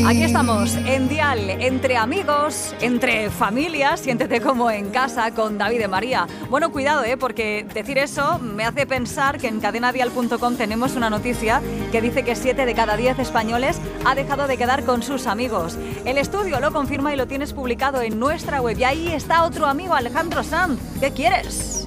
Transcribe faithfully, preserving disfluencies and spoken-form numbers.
Aquí estamos, en Dial, entre amigos, entre familias, siéntete como en casa con David y María. Bueno, cuidado, ¿eh? Porque decir eso me hace pensar que en cadena dial punto com tenemos una noticia que dice que siete de cada diez españoles ha dejado de quedar con sus amigos. El estudio lo confirma y lo tienes publicado en nuestra web. Y ahí está otro amigo, Alejandro Sanz. ¿Qué quieres?